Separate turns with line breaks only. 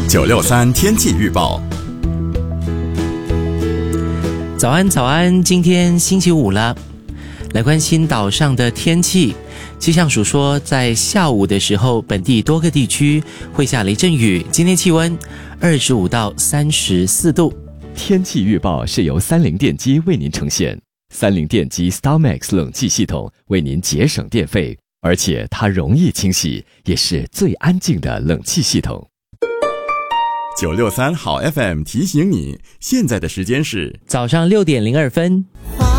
963天气预报。
早安，早安！今天星期五了，来关心岛上的天气。气象署说，在下午的时候，本地多个地区会下雷阵雨。今天气温25到34度。
天气预报是由三菱电机为您呈现。三菱电机 StarMax 冷气系统为您节省电费，而且它容易清洗，也是最安静的冷气系统。
963好 FM 提醒你，现在的时间是
早上6点02分。